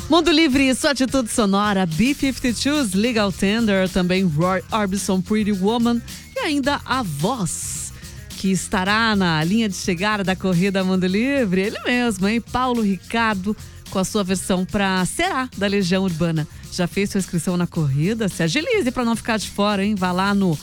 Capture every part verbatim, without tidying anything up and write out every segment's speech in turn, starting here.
Mundo Livre, sua atitude sonora, B cinquenta e dois, Legal Tender, também Roy Orbison, Pretty Woman e ainda a voz que estará na linha de chegada da corrida Mundo Livre, ele mesmo, hein? Paulo Ricardo, com a sua versão para Será, da Legião Urbana. Já fez sua inscrição na corrida? Se agilize para não ficar de fora, hein? Vá lá no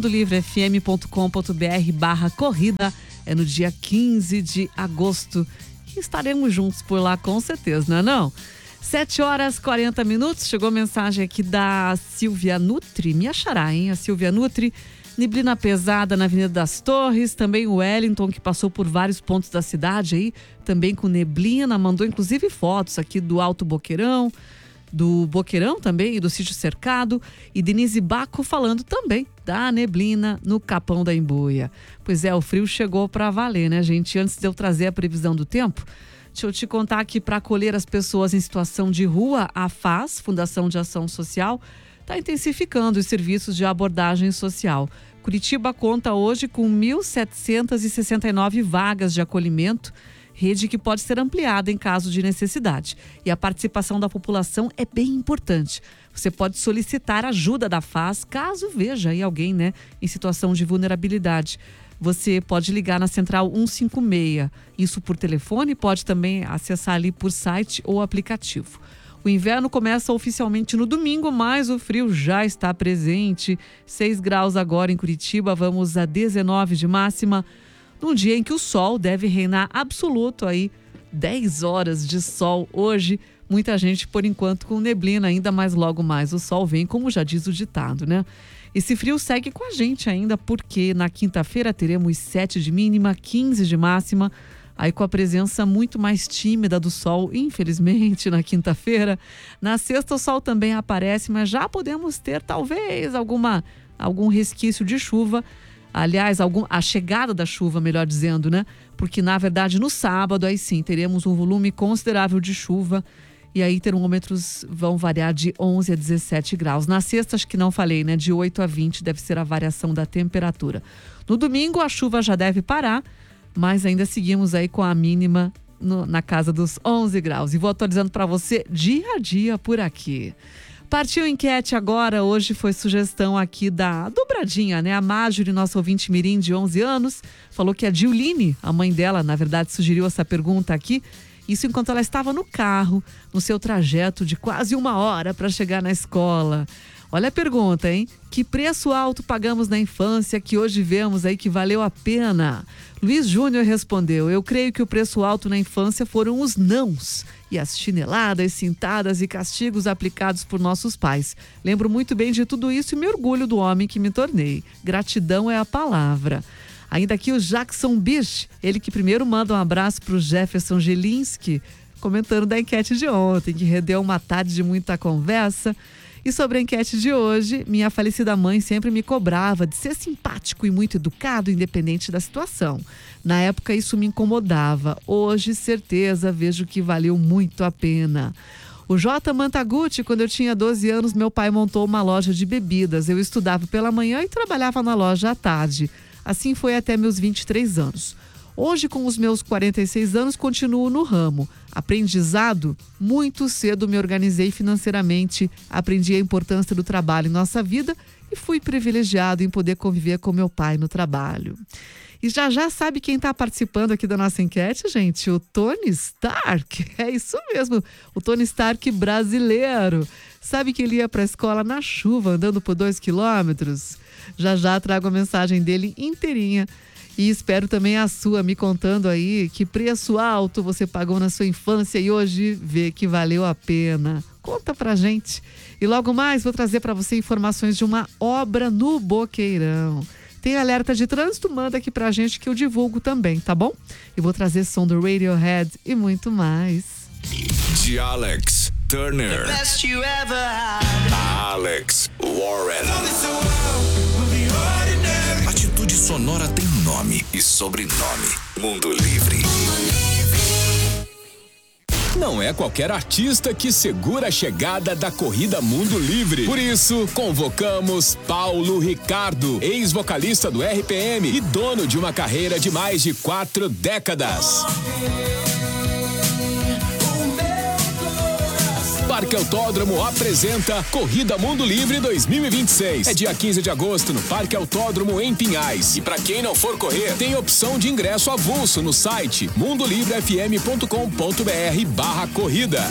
mundolivrefm.com.br barra corrida. É no dia quinze de agosto. E estaremos juntos por lá, com certeza, não é não? sete horas e quarenta minutos. Chegou mensagem aqui da Silvia Nutri. Me achará, hein? A Silvia Nutri. Neblina pesada na Avenida das Torres, também o Wellington, que passou por vários pontos da cidade aí, também com neblina, mandou inclusive fotos aqui do Alto Boqueirão, do Boqueirão também e do Sítio Cercado, e Denise Baco falando também da neblina no Capão da Embuia. Pois é, o frio chegou para valer, né, gente? Antes de eu trazer a previsão do tempo, deixa eu te contar que para acolher as pessoas em situação de rua, a F A S, Fundação de Ação Social, está intensificando os serviços de abordagem social. Curitiba conta hoje com mil setecentas e sessenta e nove vagas de acolhimento, rede que pode ser ampliada em caso de necessidade. E a participação da população é bem importante. Você pode solicitar ajuda da F A S caso veja aí alguém, né, em situação de vulnerabilidade. Você pode ligar na Central cento e cinquenta e seis, isso por telefone, pode também acessar ali por site ou aplicativo. O inverno começa oficialmente no domingo, mas o frio já está presente. seis graus agora em Curitiba, vamos a dezenove de máxima. Num dia em que o sol deve reinar absoluto aí, dez horas de sol hoje. Muita gente, por enquanto, com neblina, ainda mais logo mais o sol vem, como já diz o ditado, né? Esse frio segue com a gente ainda, porque na quinta-feira teremos sete de mínima, quinze de máxima. Aí com a presença muito mais tímida do sol, infelizmente, na quinta-feira. Na sexta o sol também aparece, mas já podemos ter talvez alguma, algum resquício de chuva. Aliás, algum, a chegada da chuva, melhor dizendo, né? Porque na verdade no sábado aí sim teremos um volume considerável de chuva. E aí termômetros vão variar de onze a dezessete graus. Na sexta, acho que não falei, né? De oito a vinte deve ser a variação da temperatura. No domingo a chuva já deve parar, mas ainda seguimos aí com a mínima no, na casa dos onze graus. E vou atualizando para você dia a dia por aqui. Partiu enquete agora, hoje foi sugestão aqui da dobradinha, né? A Marjorie, nossa ouvinte mirim de onze anos, falou que a Diuline, a mãe dela, na verdade, sugeriu essa pergunta aqui. Isso enquanto ela estava no carro, no seu trajeto de quase uma hora para chegar na escola. Olha a pergunta, hein? Que preço alto pagamos na infância que hoje vemos aí que valeu a pena? Luiz Júnior respondeu: eu creio que o preço alto na infância foram os nãos e as chineladas, cintadas e castigos aplicados por nossos pais. Lembro muito bem de tudo isso e me orgulho do homem que me tornei. Gratidão é a palavra. Ainda aqui o Jackson Bish, ele que primeiro manda um abraço para o Jefferson Gelinski, comentando da enquete de ontem, que rendeu uma tarde de muita conversa. E sobre a enquete de hoje, minha falecida mãe sempre me cobrava de ser simpático e muito educado, independente da situação. Na época isso me incomodava. Hoje, certeza, vejo que valeu muito a pena. O J. Mantaguchi, quando eu tinha doze anos, meu pai montou uma loja de bebidas. Eu estudava pela manhã e trabalhava na loja à tarde. Assim foi até meus vinte e três anos. Hoje, com os meus quarenta e seis anos, continuo no ramo. Aprendizado, muito cedo me organizei financeiramente, aprendi a importância do trabalho em nossa vida e fui privilegiado em poder conviver com meu pai no trabalho. E já já sabe quem está participando aqui da nossa enquete, gente? O Tony Stark. É isso mesmo, o Tony Stark brasileiro. Sabe que ele ia para a escola na chuva, andando por dois quilômetros? Já já trago a mensagem dele inteirinha. E espero também a sua, me contando aí que preço alto você pagou na sua infância e hoje vê que valeu a pena. Conta pra gente. E logo mais vou trazer para você informações de uma obra no Boqueirão. Tem alerta de trânsito? Manda aqui pra gente que eu divulgo também, tá bom? E vou trazer som do Radiohead e muito mais. De Alex Turner. The best you ever had. Alex Warren. Atitude sonora tem nome e sobrenome. Mundo Livre. Não é qualquer artista que segura a chegada da corrida Mundo Livre. Por isso, convocamos Paulo Ricardo, ex-vocalista do R P M e dono de uma carreira de mais de quatro décadas. Parque Autódromo apresenta Corrida Mundo Livre dois mil e vinte e seis. É dia quinze de agosto no Parque Autódromo em Pinhais. E para quem não for correr, tem opção de ingresso avulso no site mundolivrefm.com.br barra corrida.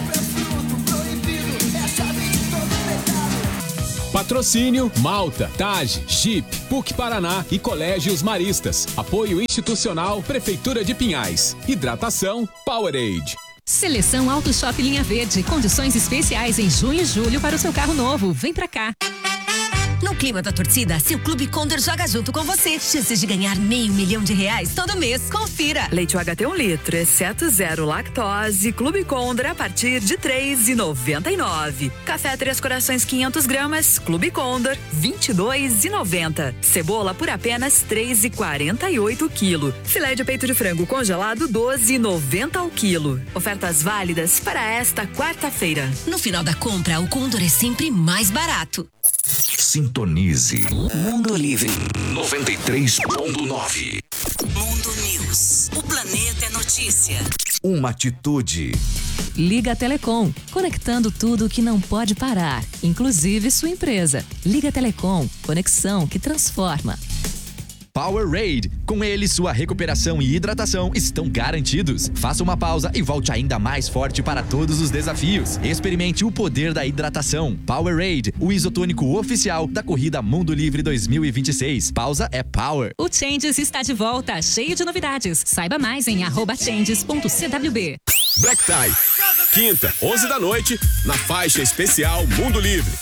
Patrocínio Malta, Taj, Jeep, P U C Paraná e Colégios Maristas. Apoio institucional Prefeitura de Pinhais. Hidratação Powerade. Seleção Auto Shop Linha Verde. Condições especiais em junho e julho para o seu carro novo. Vem pra cá. No clima da torcida, seu Clube Condor joga junto com você. Chances de ganhar meio milhão de reais todo mês. Confira. Leite U H T um litro, exceto zero lactose. Clube Condor a partir de três reais e noventa e nove centavos. Café Três Corações quinhentos gramas. Clube Condor, vinte e dois reais e noventa centavos. Cebola por apenas três reais e quarenta e oito centavos quilo. Filé de peito de frango congelado, doze reais e noventa centavos ao quilo. Ofertas válidas para esta quarta-feira. No final da compra, o Condor é sempre mais barato. Sintonize Mundo Livre noventa e três ponto nove. Mundo News. O planeta é notícia. Uma atitude. Liga Telecom, conectando tudo que não pode parar, inclusive sua empresa. Liga Telecom, conexão que transforma. Powerade. Com ele, sua recuperação e hidratação estão garantidos. Faça uma pausa e volte ainda mais forte para todos os desafios. Experimente o poder da hidratação. Powerade, o isotônico oficial da Corrida Mundo Livre dois mil e vinte e seis. Pausa é power. O Changes está de volta, cheio de novidades. Saiba mais em arroba changes ponto c w b. Black Tie. Quinta, onze da noite, na faixa especial Mundo Livre.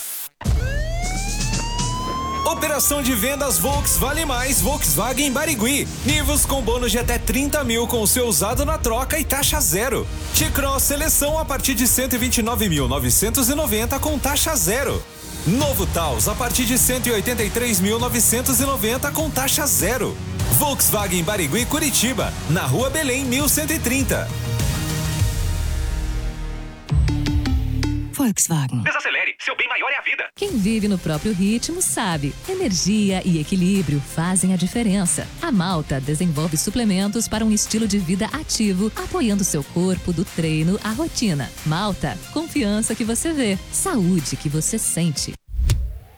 Operação de vendas Volks Vale Mais Volkswagen Barigui. Nivus com bônus de até trinta mil com o seu usado na troca e taxa zero. T-Cross Seleção a partir de cento e vinte e nove mil novecentos e noventa com taxa zero. Novo Taos a partir de cento e oitenta e três mil novecentos e noventa com taxa zero. Volkswagen Barigui Curitiba, na Rua Belém mil cento e trinta. Volkswagen. Desacelere, seu bem maior é a vida. Quem vive no próprio ritmo sabe. Energia e equilíbrio fazem a diferença. A Malta desenvolve suplementos para um estilo de vida ativo, apoiando seu corpo do treino à rotina. Malta, confiança que você vê, saúde que você sente.